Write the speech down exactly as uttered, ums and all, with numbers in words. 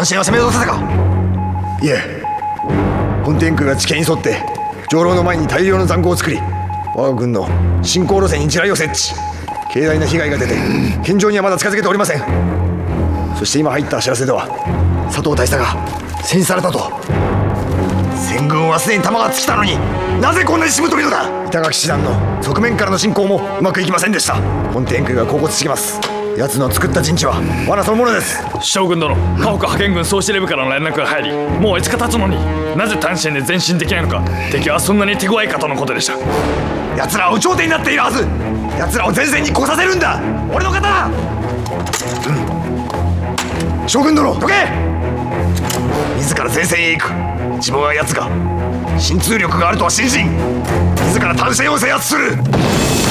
単身は攻め落とせたか。いえ、本天空が地形に沿って上楼の前に大量の塹壕を作り、我が軍の進行路線に地雷を設置。軽大な被害が出て現状にはまだ近づけておりません。そして今入った知らせでは佐藤大佐が戦死されたと。戦軍はすでに弾が尽きたのに、なぜこんなにしぶといのだ。板垣師団の側面からの進行もうまくいきませんでした。本天空が恍惚してきます。奴の作った陣地は罠そのものです。 将軍殿、家北派遣軍総司令部からの連絡が入り、もういつか経つのになぜ単身で前進できないのか。敵はそんなに手強いかとのことでした。 奴らは有頂天になっているはず。奴らを前線に来させるんだ。俺の刀、うん、将軍殿、どけ。自ら前線へ行く。自分は奴が心痛力があるとは信心、自ら単身を制圧する。